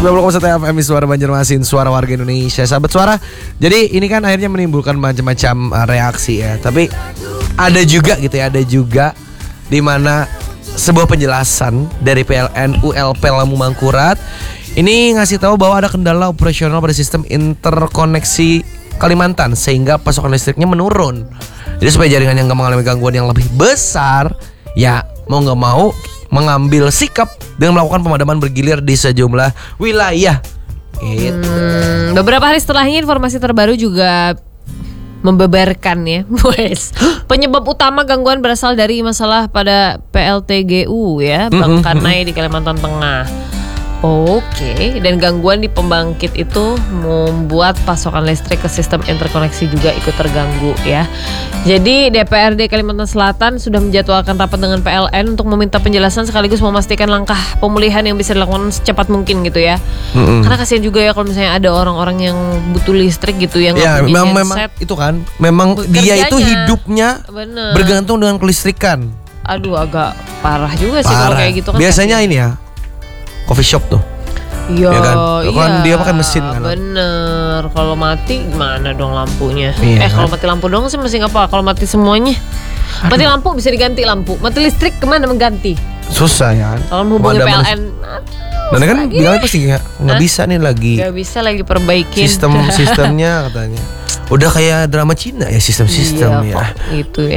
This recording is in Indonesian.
90,1 FM Suara Banjarmasin, suara warga Indonesia. Sahabat Suara, jadi ini kan akhirnya menimbulkan macam-macam reaksi ya. Tapi ada juga gitu ya, ada juga di mana sebuah penjelasan dari PLN ULP Lamu Mangkurat ini ngasih tahu bahwa ada kendala operasional pada sistem interkoneksi Kalimantan sehingga pasokan listriknya menurun. Jadi supaya jaringan yang gak mengalami gangguan yang lebih besar, ya mau gak mau mengambil sikap dengan melakukan pemadaman bergilir di sejumlah wilayah. Gitu. Beberapa hari setelahnya informasi terbaru juga membeberkan ya, penyebab utama gangguan berasal dari masalah pada PLTGU ya, Bangkanai di Kalimantan Tengah. Oke, dan gangguan di pembangkit itu membuat pasokan listrik ke sistem interkoneksi juga ikut terganggu ya. Jadi DPRD Kalimantan Selatan sudah menjadwalkan rapat dengan PLN untuk meminta penjelasan sekaligus memastikan langkah pemulihan yang bisa dilakukan secepat mungkin gitu ya. Karena kasihan juga ya kalau misalnya ada orang-orang yang butuh listrik gitu yang ya, punya memang itu kan, memang dia itu hidupnya bergantung dengan kelistrikan. Aduh, agak parah juga sih kalau kayak gitu kan. Biasanya ini ya, coffee shop tuh. Iya, kan dia pakai mesin kan. Bener. Kalau mati gimana dong lampunya? Iya, kalau mati lampu dong sih masih nggak apa. Kalau mati semuanya, mati lampu bisa diganti lampu. Mati listrik kemana mengganti? Susah ya. Kalau menghubungi PLN. Dan kan bilangnya pasti nggak bisa nih lagi. Nggak bisa lagi perbaikin. Sistemnya katanya. Udah kayak drama Cina ya sistem ya. Itu ya.